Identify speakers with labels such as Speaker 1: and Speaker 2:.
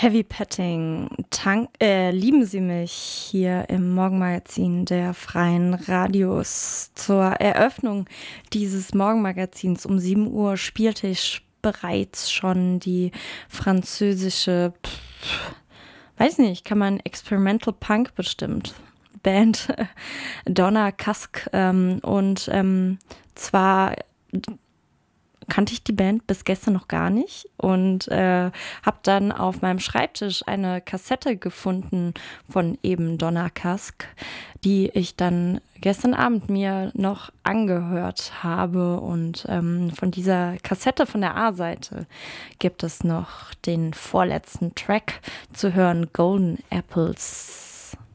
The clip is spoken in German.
Speaker 1: Heavy Petting, lieben Sie mich hier im Morgenmagazin der Freien Radios. Zur Eröffnung dieses Morgenmagazins um 7 Uhr spielte ich bereits schon die französische, weiß nicht, kann man Experimental Punk bestimmt, Band Donna Kask. Zwar kannte ich die Band bis gestern noch gar nicht und habe dann auf meinem Schreibtisch eine Kassette gefunden von eben Donna Kask, die ich dann gestern Abend mir noch angehört habe. Und von dieser Kassette von der A-Seite gibt es noch den vorletzten Track zu hören, Golden Apples.